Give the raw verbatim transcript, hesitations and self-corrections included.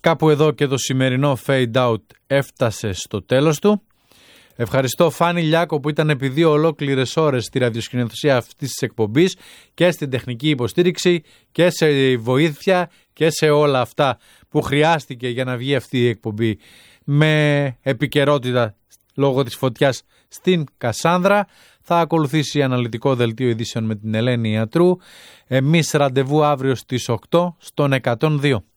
Κάπου εδώ και το σημερινό Fade Out έφτασε στο τέλος του. Ευχαριστώ Φάνη Λιάκο που ήταν επί δύο ολόκληρες ώρες στη ραδιοσκηνοθεσία αυτής της εκπομπής και στην τεχνική υποστήριξη και σε βοήθεια και σε όλα αυτά που χρειάστηκε για να βγει αυτή η εκπομπή με επικαιρότητα λόγω της φωτιάς στην Κασάνδρα. Θα ακολουθήσει αναλυτικό δελτίο ειδήσεων με την Ελένη Ιατρού. Εμείς ραντεβού αύριο στις οκτώ στον εκατόν δύο.